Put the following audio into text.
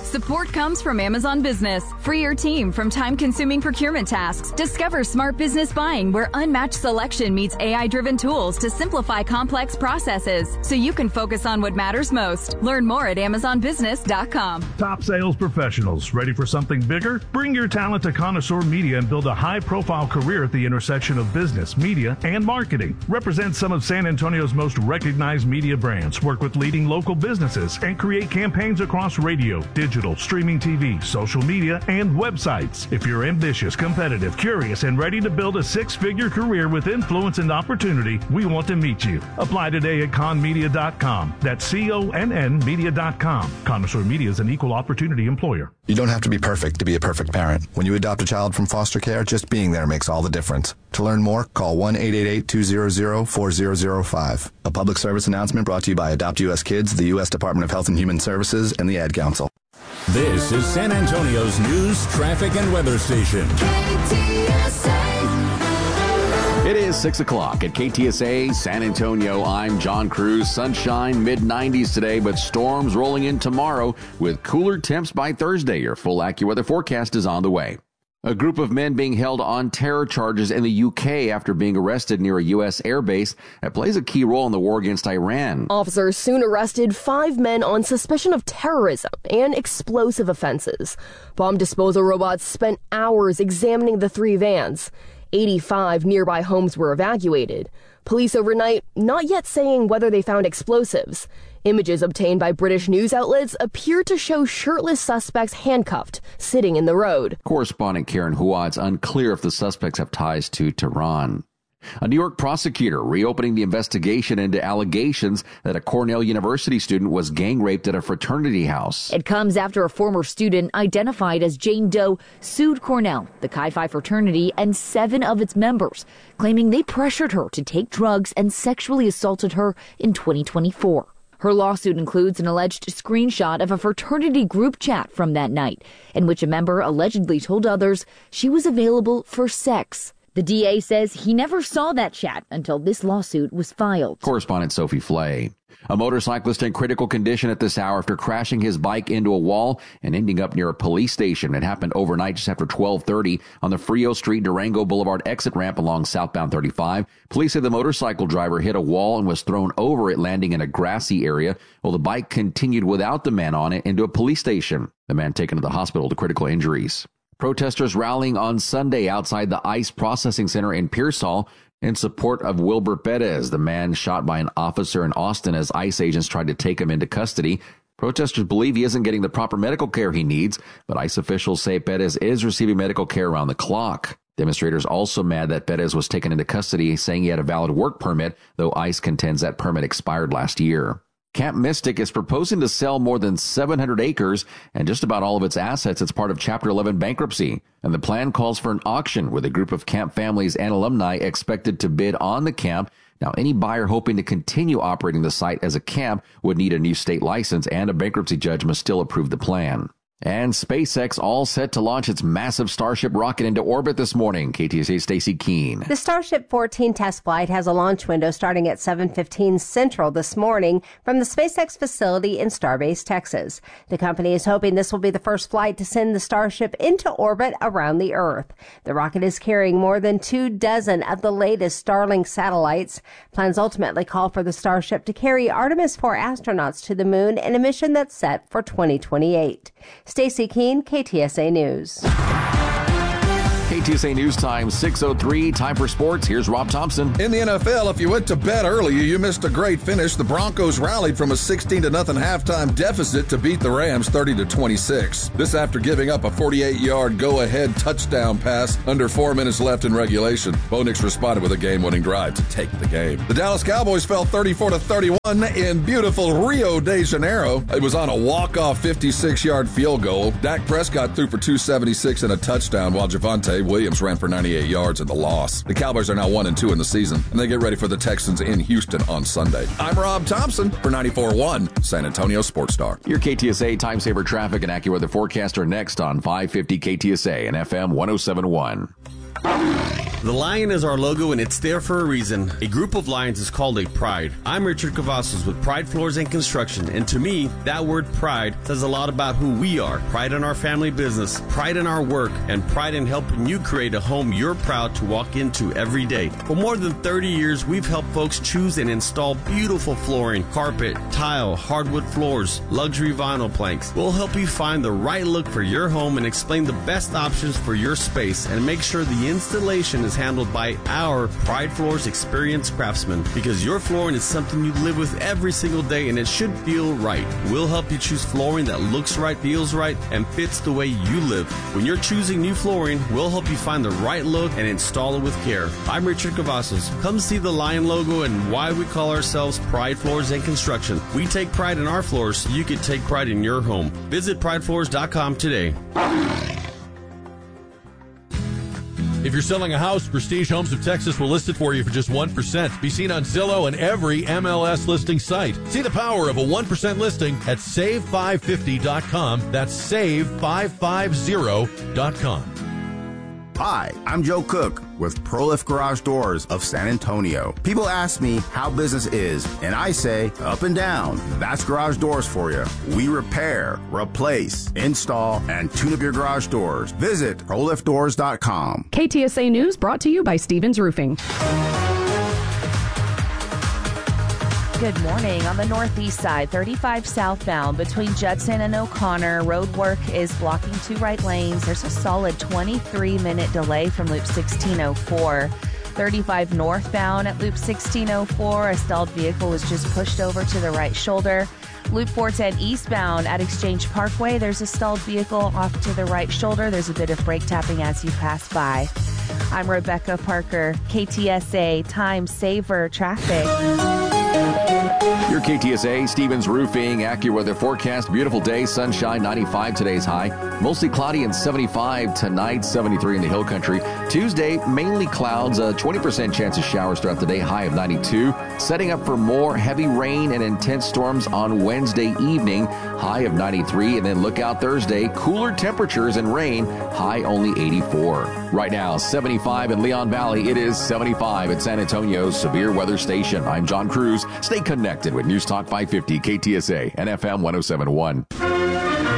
Support comes from Amazon Business. Free your team from time-consuming procurement tasks. Discover smart business buying where unmatched selection meets AI-driven tools to simplify complex processes so you can focus on what matters most. Learn more at AmazonBusiness.com. Top sales professionals, ready for something bigger? Bring your talent to Connoisseur Media and build a high-profile career at the intersection of business, media, and marketing. Represent some of San Antonio's most recognized media brands, work with leading local businesses, and create campaigns across radio, digital, streaming TV, social media, and websites. If you're ambitious, competitive, curious, and ready to build a six-figure career with influence and opportunity, we want to meet you. Apply today at conmedia.com. That's CONN media.com. Connoisseur Media is an equal opportunity employer. You don't have to be perfect to be a perfect parent. When you adopt a child from foster care, just being there makes all the difference. To learn more, call 1-888-200-4005. A public service announcement brought to you by Adopt U.S. Kids, the U.S. Department of Health and Human Services, and the Ad Council. This is San Antonio's news, traffic, and weather station. KTSA. It is 6 o'clock at KTSA San Antonio. I'm John Cruz. Sunshine, mid-90s today, but storms rolling in tomorrow with cooler temps by Thursday. Your full AccuWeather forecast is on the way. A group of men being held on terror charges in the UK after being arrested near a U.S. airbase that plays a key role in the war against Iran. Officers soon arrested 5 men on suspicion of terrorism and explosive offenses. Bomb disposal robots spent hours examining the 3 vans. 85 nearby homes were evacuated. Police overnight not yet saying whether they found explosives. Images obtained by British news outlets appear to show shirtless suspects handcuffed, sitting in the road. Correspondent Karen Hua, it's unclear if the suspects have ties to Tehran. A New York prosecutor reopening the investigation into allegations that a Cornell University student was gang raped at a fraternity house. It comes after a former student identified as Jane Doe sued Cornell, the Chi Phi fraternity, and 7 of its members, claiming they pressured her to take drugs and sexually assaulted her in 2024. Her lawsuit includes an alleged screenshot of a fraternity group chat from that night, in which a member allegedly told others she was available for sex. The DA says he never saw that chat until this lawsuit was filed. Correspondent Sophie Flay. A motorcyclist in critical condition at this hour after crashing his bike into a wall and ending up near a police station. It happened overnight just after 12:30 on the Frio Street Durango Boulevard exit ramp along southbound 35. Police say the motorcycle driver hit a wall and was thrown over it, landing in a grassy area, while the bike continued without the man on it into a police station. The man taken to the hospital to critical injuries. Protesters rallying on Sunday outside the ICE processing center in Pearsall in support of Wilber Perez, the man shot by an officer in Austin as ICE agents tried to take him into custody. Protesters believe he isn't getting the proper medical care he needs, but ICE officials say Perez is receiving medical care around the clock. Demonstrators also mad that Perez was taken into custody, saying he had a valid work permit, though ICE contends that permit expired last year. Camp Mystic is proposing to sell more than 700 acres and just about all of its assets as part of Chapter 11 bankruptcy. And the plan calls for an auction with a group of camp families and alumni expected to bid on the camp. Now, any buyer hoping to continue operating the site as a camp would need a new state license, and a bankruptcy judge must still approve the plan. And SpaceX all set to launch its massive Starship rocket into orbit this morning. KTSA's Stacey Keene. The Starship 14 test flight has a launch window starting at 7:15 Central this morning from the SpaceX facility in Starbase, Texas. The company is hoping this will be the first flight to send the Starship into orbit around the Earth. The rocket is carrying more than 24 of the latest Starlink satellites. Plans ultimately call for the Starship to carry Artemis 4 astronauts to the moon in a mission that's set for 2028. Stacey Keene, KTSA News. KTSA News Time, 6:03. Time for sports. Here's Rob Thompson. In the NFL, if you went to bed early, you missed a great finish. The Broncos rallied from a 16-0 halftime deficit to beat the Rams 30-26. This after giving up a 48-yard go-ahead touchdown pass under 4 minutes left in regulation. Bo Nix responded with a game-winning drive to take the game. The Dallas Cowboys fell 34-31 in beautiful Rio de Janeiro. It was on a walk-off 56-yard field goal. Dak Prescott threw for 276 and a touchdown, while Javonte Williams ran for 98 yards in the loss. The Cowboys are now 1-2 in the season, and they get ready for the Texans in Houston on Sunday. I'm Rob Thompson for 94.1 San Antonio Sports Star. Your KTSA Time Saver traffic and AccuWeather forecast are next on 550 KTSA and FM 107.1. The lion is our logo, and it's there for a reason. A group of lions is called a pride. I'm Richard Cavazos with Pride Floors and Construction, and to me, that word pride says a lot about who we are. Pride in our family business, pride in our work, and pride in helping you create a home you're proud to walk into every day. For more than 30 years, we've helped folks choose and install beautiful flooring, carpet, tile, hardwood floors, luxury vinyl planks. We'll help you find the right look for your home and explain the best options for your space, and make sure the installation is handled by our Pride Floors experienced craftsmen, because your flooring is something you live with every single day, and it should feel right. We'll help you choose flooring that looks right, feels right, and fits the way you live. When you're choosing new flooring, we'll help you find the right look and install it with care. I'm Richard Cavazos. Come see the lion logo and why we call ourselves Pride Floors and Construction. We take pride in our floors so you can take pride in your home. Visit pridefloors.com today. If you're selling a house, Prestige Homes of Texas will list it for you for just 1%. Be seen on Zillow and every MLS listing site. See the power of a 1% listing at save550.com. That's save550.com. Hi, I'm Joe Cook with ProLift Garage Doors of San Antonio. People ask me how business is, and I say up and down. That's garage doors for you. We repair, replace, install, and tune up your garage doors. Visit ProLiftDoors.com. KTSA News brought to you by Stevens Roofing. Good morning. On the northeast side, 35 southbound between Judson and O'Connor, road work is blocking two right lanes. There's a solid 23-minute delay from Loop 1604. 35 northbound at Loop 1604, a stalled vehicle was just pushed over to the right shoulder. Loop 410 eastbound at Exchange Parkway, there's a stalled vehicle off to the right shoulder. There's a bit of brake tapping as you pass by. I'm Rebecca Parker, KTSA Time Saver Traffic. Your KTSA Stevens Roofing AccuWeather forecast. Beautiful day, sunshine, 95 today's high. Mostly cloudy and 75 tonight, 73 in the hill country. Tuesday, mainly clouds, a 20% chance of showers throughout the day, high of 92. Setting up for more heavy rain and intense storms on Wednesday evening, high of 93. And then look out Thursday, cooler temperatures and rain, high only 84. Right now, 75 in Leon Valley. It is 75 at San Antonio's Severe Weather Station. I'm John Cruz. Stay connected with News Talk 550, KTSA, and FM 107.1.